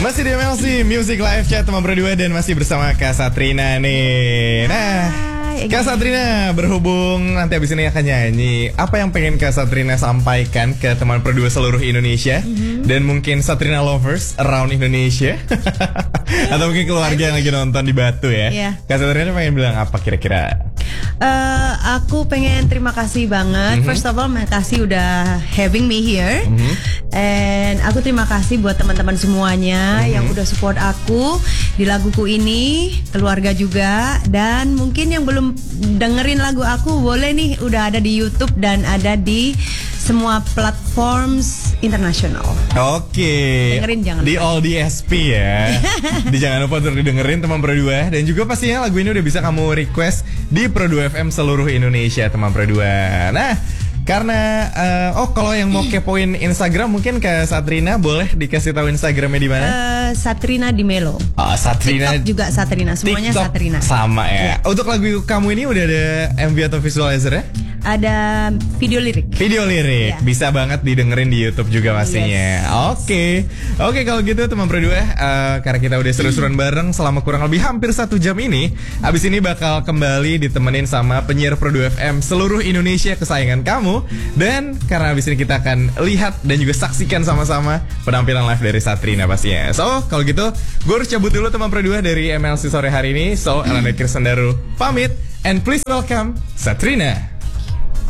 Masih di MLC Music Live Chat teman berdua dan masih bersama Kak Satrina nih. Nah, Kak Satrina berhubung nanti abis ini akan nyanyi, apa yang pengen Kak Satrina sampaikan ke teman berdua seluruh Indonesia dan mungkin Satrina lovers around Indonesia atau mungkin keluarga yang lagi nonton di Batu ya? Kak Satrina pengen bilang apa kira-kira? Aku pengen terima kasih banget. First of all, makasih udah having me here. And aku terima kasih buat teman-teman semuanya yang udah support aku di laguku ini, keluarga juga. Dan mungkin yang belum dengerin lagu aku, boleh nih, udah ada di YouTube dan ada di semua platforms internasional. Oke. Dengerin jangan di lupa. All DSP ya. Jangan lupa untuk didengerin teman Pro2. Dan juga pastinya lagu ini udah bisa kamu request di Pro2 FM seluruh Indonesia teman Pro2. Nah, karena kalau yang mau kepoin Instagram mungkin ke Satrina boleh dikasih tahu Instagramnya di mana? Satrina di Melo. Satrina TikTok juga Satrina, semuanya TikTok Satrina. Sama ya. Untuk lagu kamu ini udah ada MV atau visualizer ya? Ada video lirik. Video lirik, bisa banget didengerin di YouTube juga pastinya. Oke, kalau gitu teman Pro2, karena kita udah seru-seruan bareng selama kurang lebih hampir 1 jam ini, abis ini bakal kembali ditemenin sama penyiar Pro2 FM seluruh Indonesia kesayangan kamu. Dan karena abis ini kita akan lihat dan juga saksikan sama-sama penampilan live dari Satrina pastinya. So, kalau gitu, gue harus cabut dulu teman Pro2 dari MLC sore hari ini. So, Elena Kirsandaru pamit, and please welcome Satrina.